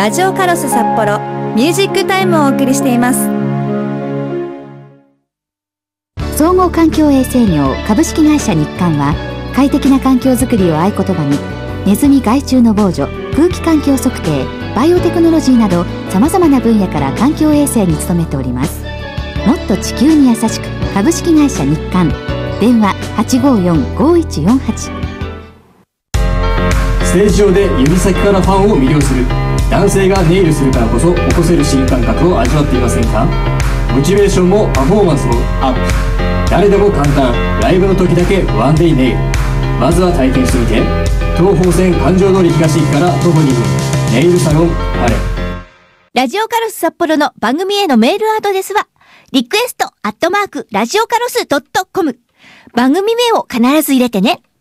ラジオカロス札幌ミュージックタイムをお送りしています。 総合環境衛生業株式会社日刊は、快適な環境づくりを合言葉にネズミ害虫の防除、空気環境測定、バイオテクノロジーなどさまざまな分野から環境衛生に努めております。もっと地球に優しく、株式会社日刊。電話 854-5148。 ステージ上で指先からファンを魅了する。男性がネイルするからこそ起こせる新感覚を味わっていませんか？モチベーションもパフォーマンスもアップ。誰でも簡単、ライブの時だけワンデイネイル。まずは体験してみて。東方線環状通り東駅から徒歩2分、ネイルサロンパレ。 ラジオカロス札幌の番組へのメールアドレスはリクエスト@ラジオカロス.com。番組名を必ず入れてね。